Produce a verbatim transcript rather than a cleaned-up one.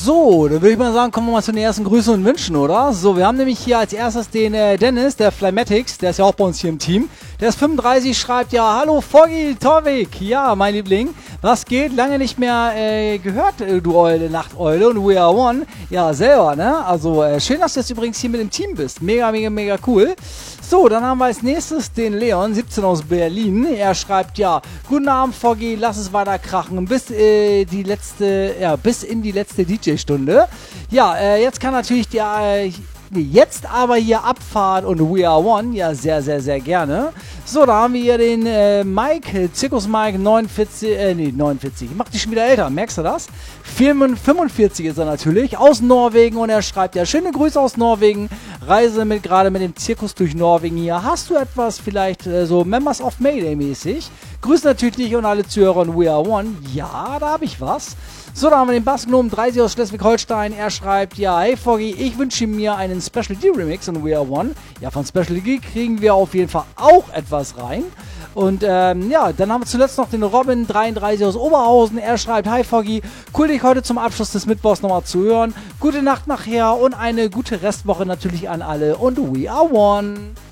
So, dann würde ich mal sagen, kommen wir mal zu den ersten Grüßen und Wünschen, oder? So, wir haben nämlich hier als erstes den äh, Dennis, der Flymatics, der ist ja auch bei uns hier im Team. Der ist fünfunddreißig, schreibt ja, hallo Foggy, Torvik, ja, mein Liebling, was geht? Lange nicht mehr äh, gehört, äh, du Eule, Nachteule und We Are One. Ja, selber, ne? Also, äh, schön, dass du jetzt übrigens hier mit dem Team bist. Mega, mega, mega cool. So, dann haben wir als nächstes den Leon, siebzehn aus Berlin. Er schreibt ja, guten Abend Foggy, lass es weiter krachen, bis äh, die letzte, ja, bis in die letzte D J-Stunde. Ja, äh, jetzt kann natürlich der, äh, nee, jetzt aber hier Abfahrt und We Are One, ja, sehr, sehr, sehr gerne. So, da haben wir hier den äh, Mike, Zirkus Mike neunundvierzig, äh, nee, neunundvierzig, ich mach dich schon wieder älter, merkst du das? fünfundvierzig ist er natürlich, aus Norwegen, und er schreibt ja, schöne Grüße aus Norwegen, Reise mit, gerade mit dem Zirkus durch Norwegen hier. Hast du etwas vielleicht äh, so Members of Mayday mäßig? Grüße natürlich dich und alle Zuhörer und We Are One. Ja, da habe ich was. So, da haben wir den Bassgnom dreißig aus Schleswig-Holstein. Er schreibt, ja, hey Foggy, ich wünsche mir einen Special D-Remix in We Are One. Ja, von Special D kriegen wir auf jeden Fall auch etwas rein. Und ähm, ja, dann haben wir zuletzt noch den Robin dreiunddreißig aus Oberhausen. Er schreibt, hi Foggy, cool dich heute zum Abschluss des Mittwochs nochmal zu hören. Gute Nacht nachher und eine gute Restwoche natürlich an alle und We Are One.